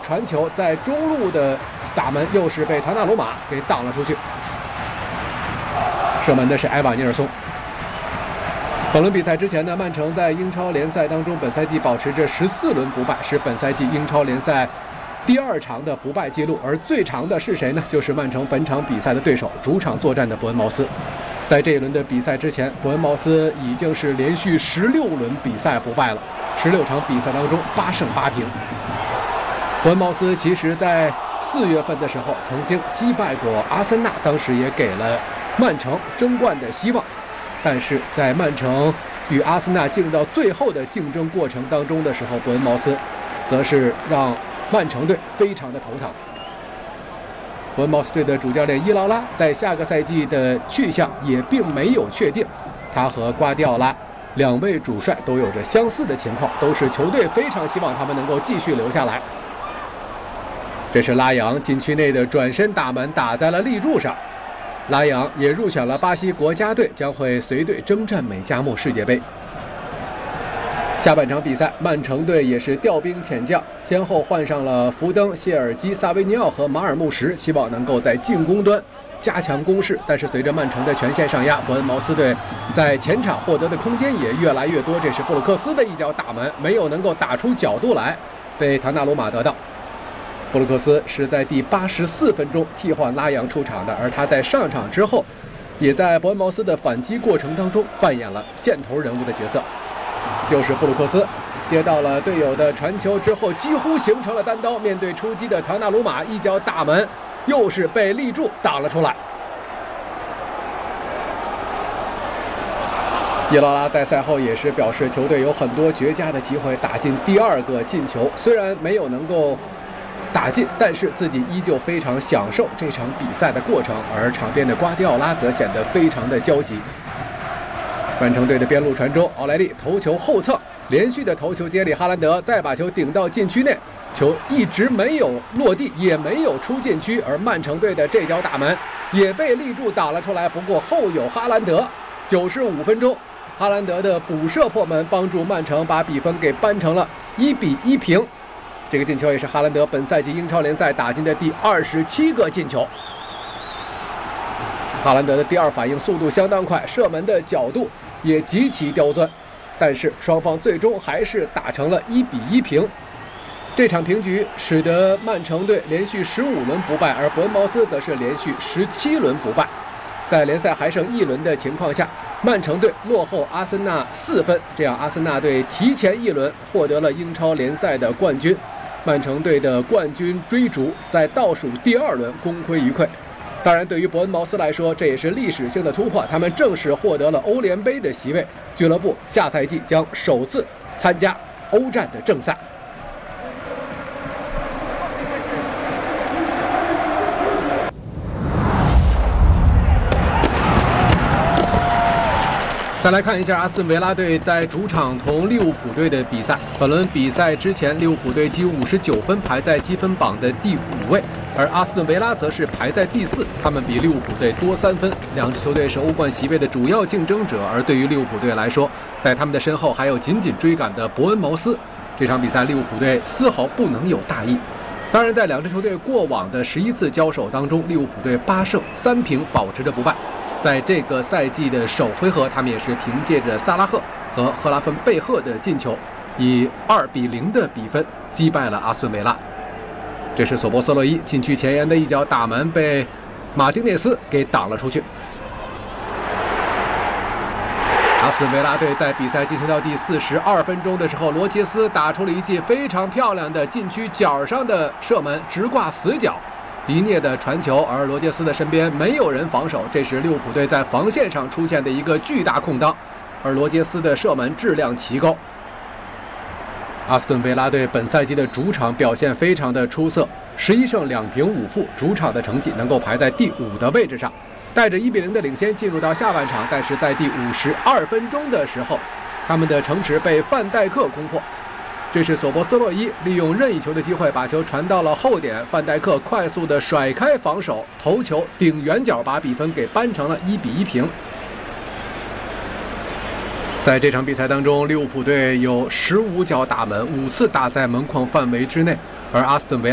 传球在中路的打门又是被唐纳鲁马给挡了出去。射门的是埃瓦尼尔松。本轮比赛之前呢，曼城在英超联赛当中本赛季保持着14轮不败，是本赛季英超联赛第2长的不败记录，而最长的是谁呢？就是曼城本场比赛的对手，主场作战的伯恩茅斯。在这一轮的比赛之前，伯恩茅斯已经是连续16轮比赛不败了，16场比赛当中8胜8平。伯恩茅斯其实在4月份的时候曾经击败过阿森纳，当时也给了曼城争冠的希望，但是在曼城与阿森纳进入到最后的竞争过程当中的时候，伯恩茅斯则是让曼城队非常的头疼。伯恩茅斯队的主教练伊劳拉在下个赛季的去向也并没有确定，他和瓜迪奥拉2位主帅都有着相似的情况，都是球队非常希望他们能够继续留下来。这是拉扬禁区内的转身打门，打在了立柱上。拉扬也入选了巴西国家队，将会随队征战美加墨世界杯。下半场比赛，曼城队也是调兵遣将，先后换上了福登、谢尔基、萨维尼奥和马尔穆什，希望能够在进攻端加强攻势。但是随着曼城的全线上压，伯恩茅斯队在前场获得的空间也越来越多。这是布鲁克斯的一脚打门，没有能够打出角度来，被唐纳鲁马得到。布鲁克斯是在第84分钟替换拉扬出场的，而他在上场之后，也在伯恩茅斯的反击过程当中扮演了箭头人物的角色。又是布鲁克斯接到了队友的传球之后，几乎形成了单刀，面对出击的唐纳鲁马，一脚打门，又是被立柱挡了出来。伊劳拉在赛后也是表示，球队有很多绝佳的机会打进第2个进球，虽然没有能够打进，但是自己依旧非常享受这场比赛的过程。而场边的瓜迪奥拉则显得非常的焦急。曼城队的边路传中，奥莱利头球后蹭，连续的头球接力哈兰德，再把球顶到禁区内，球一直没有落地，也没有出禁区，而曼城队的这脚打门也被立柱挡了出来。不过后有哈兰德，95分钟，哈兰德的补射破门，帮助曼城把比分给扳成了1-1平。这个进球也是哈兰德本赛季英超联赛打进的第27个进球。哈兰德的第2反应速度相当快，射门的角度也极其刁钻，但是双方最终还是打成了1-1平。这场平局使得曼城队连续15轮不败，而伯恩茅斯则是连续17轮不败。在联赛还剩1轮的情况下，曼城队落后阿森纳4分，这样阿森纳队提前1轮获得了英超联赛的冠军。曼城队的冠军追逐在倒数第2轮功亏一篑。当然，对于伯恩茅斯来说，这也是历史性的突破，他们正式获得了欧联杯的席位，俱乐部下赛季将首次参加欧战的正赛。再来看一下阿斯顿维拉队在主场同利物浦队的比赛。本轮比赛之前，利物浦队积59分，排在积分榜的第5位，而阿斯顿维拉则是排在第4，他们比利物浦队多3分。两支球队是欧冠席位的主要竞争者，而对于利物浦队来说，在他们的身后还有紧紧追赶的伯恩茅斯。这场比赛利物浦队丝毫不能有大意。当然，在两支球队过往的11次交手当中，利物浦队8胜3平，保持着不败。在这个赛季的首回合，他们也是凭借着萨拉赫和赫拉芬贝赫的进球，以2-0的比分击败了阿斯顿维拉。这是索博斯洛伊禁区前沿的一脚打门，被马丁内斯给挡了出去。阿斯顿维拉队在比赛进行到第42分钟的时候，罗杰斯打出了一记非常漂亮的禁区角上的射门，直挂死角。迪涅的传球，而罗杰斯的身边没有人防守，这是利物浦队在防线上出现的一个巨大空当，而罗杰斯的射门质量奇高。阿斯顿维拉队本赛季的主场表现非常的出色，11胜2平5负，主场的成绩能够排在第5的位置上，带着1-0的领先进入到下半场，但是在第52分钟的时候，他们的城池被范戴克攻破。这是索博斯洛伊利用任意球的机会把球传到了后点，范戴克快速的甩开防守，头球顶圆角，把比分给扳成了1-1平。在这场比赛当中，利物浦队有15脚打门，5次打在门框范围之内，而阿斯顿维拉